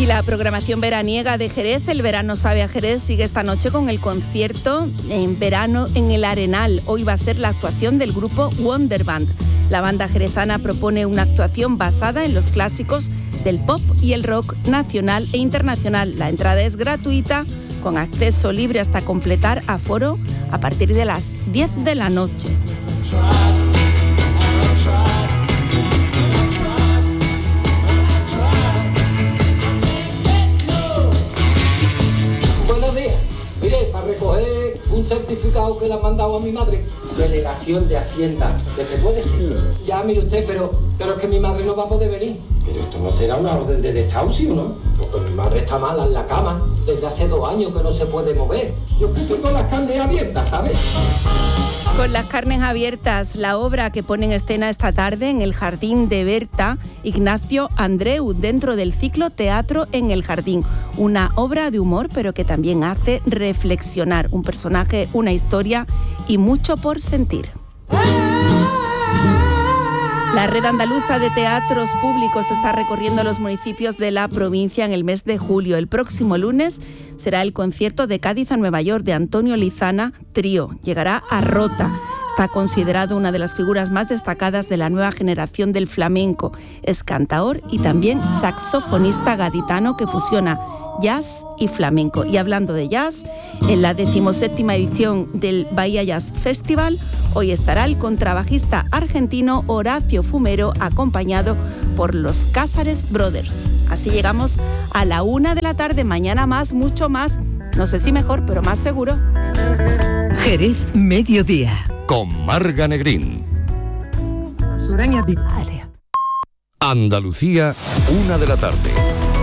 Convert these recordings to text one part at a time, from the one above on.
Y la programación veraniega de Jerez, El Verano Sabe a Jerez, sigue esta noche con el concierto en verano en el Arenal. Hoy va a ser la actuación del grupo Wonderband. La banda jerezana propone una actuación basada en los clásicos del pop y el rock nacional e internacional. La entrada es gratuita, con acceso libre hasta completar aforo a partir de las 10 de la noche. Para recoger un certificado que le han mandado a mi madre. Delegación de Hacienda. ¿De qué puede ser? Ya, mire usted, pero es que mi madre no va a poder venir. Pero esto no será una orden de desahucio, ¿no? Porque mi madre está mala en la cama. Desde hace 2 años que no se puede mover. Yo que tengo las carnes abiertas, ¿sabes? Con las carnes abiertas, la obra que pone en escena esta tarde en el Jardín de Berta, Ignacio Andreu, dentro del ciclo Teatro en el Jardín. Una obra de humor, pero que también hace reflexionar. Un personaje, una historia y mucho por sentir. La Red Andaluza de Teatros Públicos está recorriendo los municipios de la provincia en el mes de julio. El próximo lunes será el concierto de Cádiz a Nueva York de Antonio Lizana Trío. Llegará a Rota. Está considerado una de las figuras más destacadas de la nueva generación del flamenco. Es cantaor y también saxofonista gaditano que fusiona jazz y flamenco. Y hablando de jazz, en la 17ª edición del Bahía Jazz Festival, hoy estará el contrabajista argentino Horacio Fumero, acompañado por los Cázares Brothers. Así llegamos a la 1 de la tarde. Mañana más, mucho más, no sé si mejor, pero más seguro. Jerez Mediodía. Con Marga Negrín. Sureña ti. Andalucía, 1 de la tarde.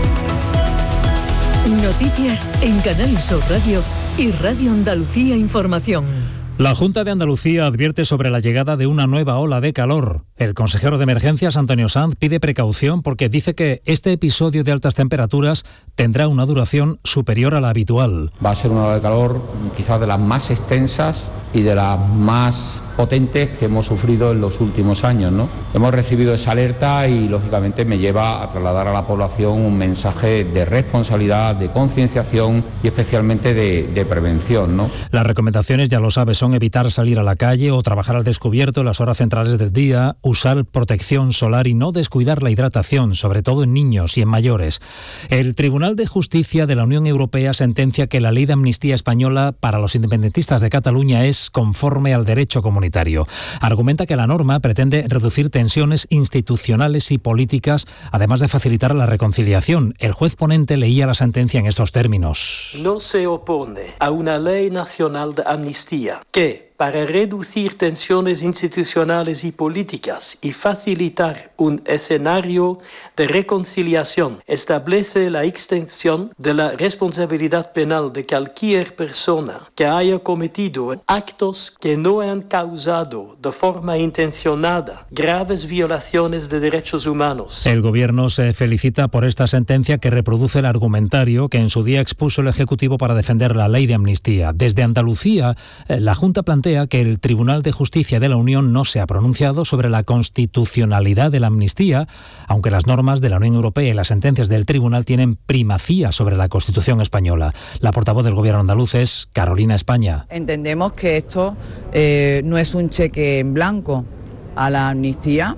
Noticias en Canal Sur Radio y Radio Andalucía Información. La Junta de Andalucía advierte sobre la llegada de una nueva ola de calor. El consejero de Emergencias, Antonio Sanz, pide precaución porque dice que este episodio de altas temperaturas tendrá una duración superior a la habitual. Va a ser una ola de calor quizás de las más extensas y de las más potentes que hemos sufrido en los últimos años, ¿no? Hemos recibido esa alerta y, lógicamente, me lleva a trasladar a la población un mensaje de responsabilidad, de concienciación y especialmente de prevención, ¿no? Las recomendaciones, ya lo sabes, son evitar salir a la calle o trabajar al descubierto en las horas centrales del día, usar protección solar y no descuidar la hidratación, sobre todo en niños y en mayores. El Tribunal de Justicia de la Unión Europea sentencia que la ley de amnistía española para los independentistas de Cataluña es conforme al derecho comunitario. Argumenta que la norma pretende reducir tensiones institucionales y políticas, además de facilitar la reconciliación. El juez ponente leía la sentencia en estos términos. No se opone a una ley nacional de amnistía que, para reducir tensiones institucionales y políticas y facilitar un escenario de reconciliación, establece la extensión de la responsabilidad penal de cualquier persona que haya cometido actos que no han causado de forma intencionada graves violaciones de derechos humanos. El Gobierno se felicita por esta sentencia que reproduce el argumentario que en su día expuso el Ejecutivo para defender la ley de amnistía. Desde Andalucía, la Junta plantea que el Tribunal de Justicia de la Unión no se ha pronunciado sobre la constitucionalidad de la amnistía, aunque las normas de la Unión Europea y las sentencias del Tribunal tienen primacía sobre la Constitución española. La portavoz del Gobierno andaluz es Carolina España. Entendemos que esto no es un cheque en blanco a la amnistía,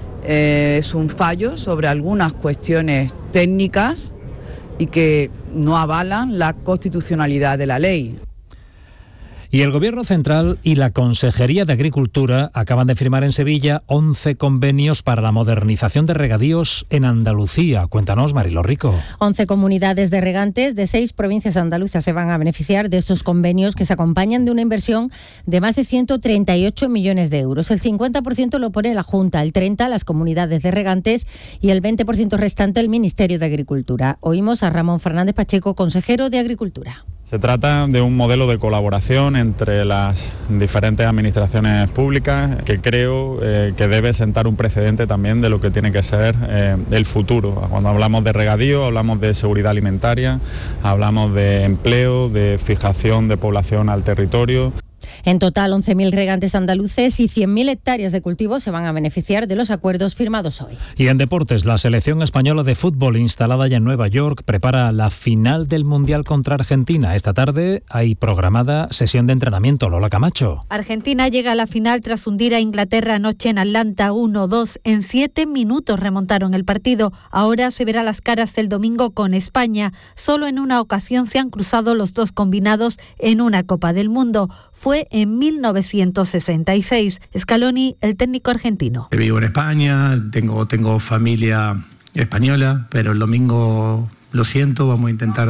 es un fallo sobre algunas cuestiones técnicas y que no avalan la constitucionalidad de la ley. Y el Gobierno Central y la Consejería de Agricultura acaban de firmar en Sevilla 11 convenios para la modernización de regadíos en Andalucía. Cuéntanos, Mariló Rico. 11 comunidades de regantes de 6 provincias andaluzas se van a beneficiar de estos convenios que se acompañan de una inversión de más de 138 millones de euros. El 50% lo pone la Junta, el 30% las comunidades de regantes y el 20% restante el Ministerio de Agricultura. Oímos a Ramón Fernández Pacheco, consejero de Agricultura. Se trata de un modelo de colaboración entre las diferentes administraciones públicas que creo que debe sentar un precedente también de lo que tiene que ser el futuro. Cuando hablamos de regadío, hablamos de seguridad alimentaria, hablamos de empleo, de fijación de población al territorio. En total, 11.000 regantes andaluces y 100.000 hectáreas de cultivos se van a beneficiar de los acuerdos firmados hoy. Y en deportes, la selección española de fútbol instalada ya en Nueva York prepara la final del Mundial contra Argentina. Esta tarde hay programada sesión de entrenamiento. Lola Camacho. Argentina llega a la final tras hundir a Inglaterra anoche en Atlanta 1-2. En 7 minutos remontaron el partido. Ahora se verá las caras el domingo con España. Solo en una ocasión se han cruzado los dos combinados en una Copa del Mundo. Fue en 1966. Scaloni, el técnico argentino. Vivo en España, tengo familia española, pero el domingo lo siento, vamos a intentar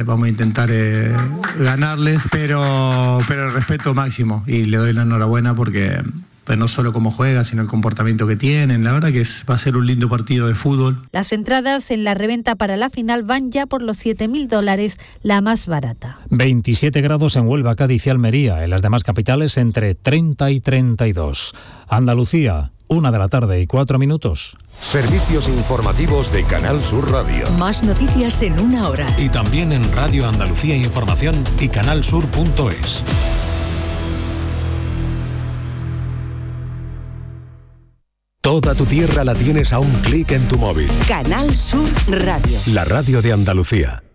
ganarles, pero el respeto máximo y le doy la enhorabuena porque no solo cómo juega, sino el comportamiento que tienen. La verdad que va a ser un lindo partido de fútbol. Las entradas en la reventa para la final van ya por los $7.000, la más barata. 27 grados en Huelva, Cádiz y Almería. En las demás capitales entre 30 y 32. Andalucía, 1:04 p.m. Servicios informativos de Canal Sur Radio. Más noticias en una hora. Y también en Radio Andalucía Información y canalsur.es. Toda tu tierra la tienes a un clic en tu móvil. Canal Sur Radio. La radio de Andalucía.